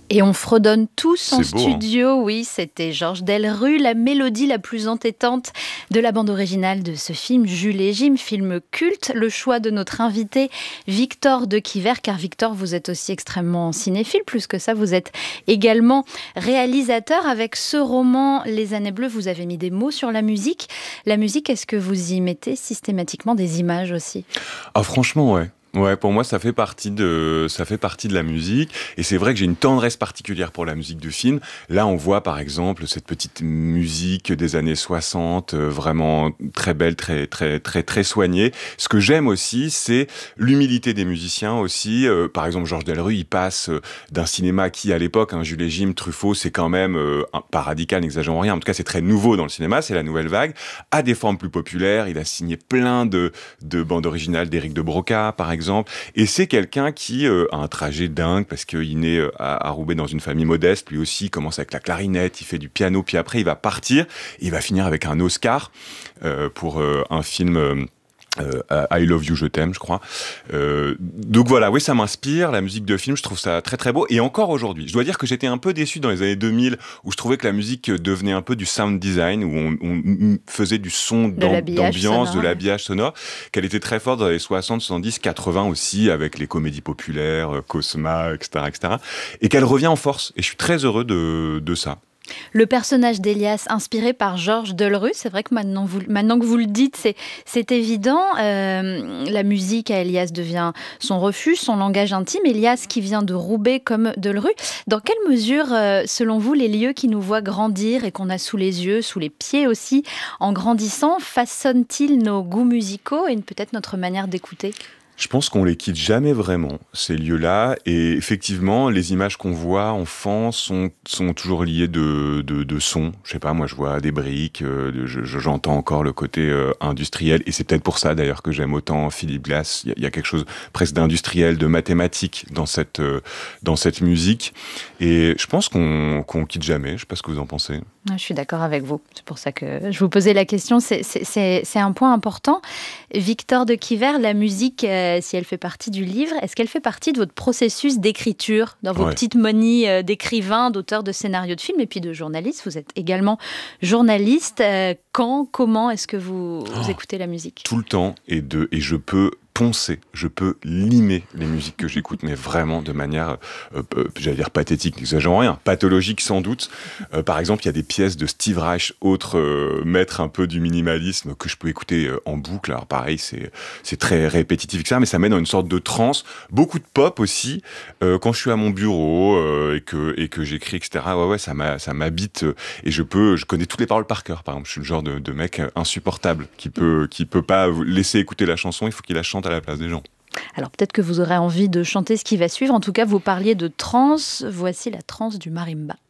Et on fredonne tous en C'est beau, hein. studio, oui, c'était Georges Delerue, la mélodie la plus entêtante de la bande originale de ce film, Jules et Jim, film culte. Le choix de notre invité, Victor de Quiver, car Victor, vous êtes aussi extrêmement cinéphile, plus que ça, vous êtes également réalisateur. Avec ce roman, Les Années Bleues, vous avez mis des mots sur la musique. La musique, est-ce que vous y mettez systématiquement des images aussi ? Ah, franchement, ouais. Ouais, pour moi, ça fait partie de la musique. Et c'est vrai que j'ai une tendresse particulière pour la musique de film. Là, on voit, par exemple, cette petite musique des années 60, vraiment très belle, très, très, très, très soignée. Ce que j'aime aussi, c'est l'humilité des musiciens aussi. Par exemple, Georges Delerue, il passe d'un cinéma qui, à l'époque, Jules et Jim, Truffaut, c'est quand même, pas radical, n'exagérons rien. En tout cas, c'est très nouveau dans le cinéma, c'est la nouvelle vague. À des formes plus populaires, il a signé plein de bandes originales d'Éric de Broca, par exemple. Et c'est quelqu'un qui a un trajet dingue parce qu'il naît à Roubaix dans une famille modeste. Lui aussi, il commence avec la clarinette, il fait du piano, puis après, il va partir. Et il va finir avec un Oscar pour un film... I Love You, je t'aime, je crois. Donc voilà, oui, ça m'inspire, la musique de film, je trouve ça très très beau. Et encore aujourd'hui, je dois dire que j'étais un peu déçu dans les années 2000, où je trouvais que la musique devenait un peu du sound design, où on faisait du son d'ambiance, de l'habillage sonore, qu'elle était très forte dans les 60, 70, 80 aussi, avec les comédies populaires, Cosma, etc., etc. Et qu'elle revient en force. Et je suis très heureux de ça. Le personnage d'Elias, inspiré par Georges Delerue, c'est vrai que maintenant que vous le dites, c'est évident. La musique à Elias devient son refuge, son langage intime. Elias qui vient de Roubaix comme Delerue. Dans quelle mesure, selon vous, les lieux qui nous voient grandir et qu'on a sous les yeux, sous les pieds aussi, en grandissant, façonnent-ils nos goûts musicaux et peut-être notre manière d'écouter ? Je pense qu'on les quitte jamais vraiment, ces lieux-là. Et effectivement, les images qu'on voit enfant sont toujours liées de sons. Je sais pas, moi je vois des briques, j'entends encore le côté industriel. Et c'est peut-être pour ça d'ailleurs que j'aime autant Philippe Glass. Il y a quelque chose presque d'industriel, de mathématique dans cette musique. Et je pense qu'on quitte jamais. Je sais pas ce que vous en pensez. Je suis d'accord avec vous. C'est pour ça que je vous posais la question. C'est un point important. Victor de Quiver, la musique, si elle fait partie du livre, est-ce qu'elle fait partie de votre processus d'écriture, dans vos petites monies d'écrivain, d'auteur de scénarios de films et puis de journaliste? Vous êtes également journaliste. Comment est-ce que vous écoutez la musique? Tout le temps. Et je peux poncer, je peux limer les musiques que j'écoute, mais vraiment de manière, j'allais dire pathétique, n'exagérons rien, pathologique sans doute. Par exemple, il y a des pièces de Steve Reich, autre maître un peu du minimalisme, que je peux écouter en boucle. Alors pareil, c'est très répétitif, etc., mais ça mène dans une sorte de transe. Beaucoup de pop aussi, quand je suis à mon bureau et que j'écris, etc. Ouais, ça m'habite et je connais toutes les paroles par cœur. Par exemple, je suis le genre de mec insupportable qui peut pas laisser écouter la chanson, il faut qu'il la chante à la place des gens. Alors peut-être que vous aurez envie de chanter ce qui va suivre. En tout cas, vous parliez de trance. Voici la trance du marimba.